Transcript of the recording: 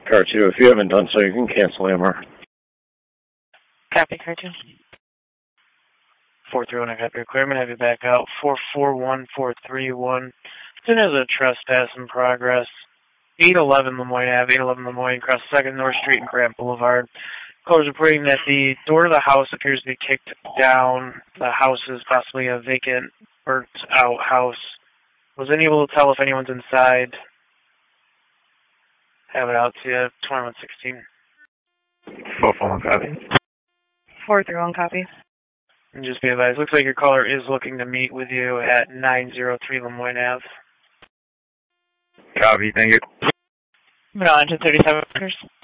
Car 2, if you haven't done so, you can cancel AMR. Copy, Car 2. 431, I got your clearment. Have you back out. 441431. Then there's a trespass in progress. 811 Lemoyne Ave, 811 Lemoyne, across 2nd North Street and Grant Boulevard. Callers reporting that the door to the house appears to be kicked down. The house is possibly a vacant, burnt-out house. Was anyone able to tell if anyone's inside? Have it out to you, 2116. 441 copy. 431 copy. And just be advised, looks like your caller is looking to meet with you at 903 Lemoyne Ave. Copy, thank you. Moving on to 37 acres.